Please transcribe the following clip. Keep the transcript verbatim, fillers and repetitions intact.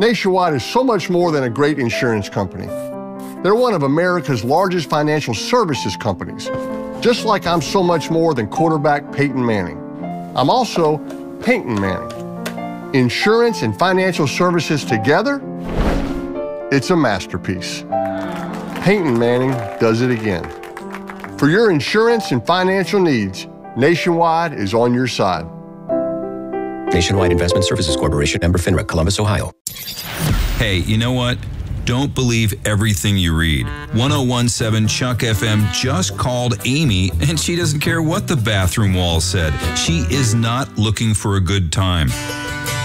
Nationwide is so much more than a great insurance company. They're one of America's largest financial services companies, just like I'm so much more than quarterback Peyton Manning. I'm also Peyton Manning. Insurance and financial services together, it's a masterpiece. Peyton Manning does it again. For your insurance and financial needs, Nationwide is on your side. Nationwide Investment Services Corporation, member FINRA, Columbus, Ohio. Hey, you know what? Don't believe everything you read. one oh one point seven Chuck F M just called Amy, and she doesn't care what the bathroom wall said. She is not looking for a good time.